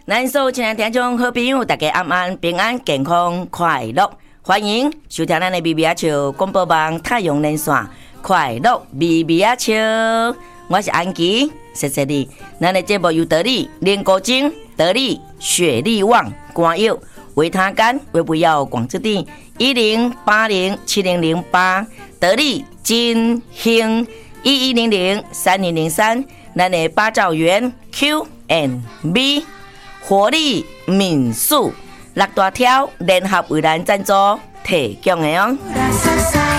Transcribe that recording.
咱所有亲爱听众好朋友，大家晚安，平安健康快乐，欢迎收听咱的咪咪仔笑广播网太阳连线，快乐咪咪仔笑，我是安琪，谢谢你。咱的节目由得力莲果精、得力雪力旺、官药维他干为不要广之地10807008，得力金兴11003003，咱的八兆元 Q&B。活力民宿6大条联合为咱赞助提供的哦。